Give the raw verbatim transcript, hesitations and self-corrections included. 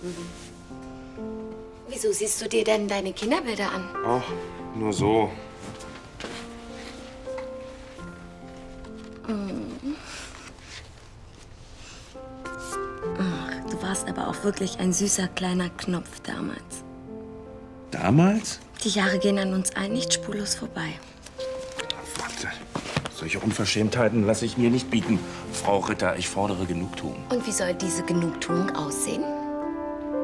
Wieso siehst du dir denn deine Kinderbilder an? Ach, nur so. Ach, du warst aber auch wirklich ein süßer kleiner Knopf damals. Damals? Die Jahre gehen an uns allen nicht spurlos vorbei. Warte. Solche Unverschämtheiten lasse ich mir nicht bieten. Frau Ritter, ich fordere Genugtuung. Und wie soll diese Genugtuung aussehen?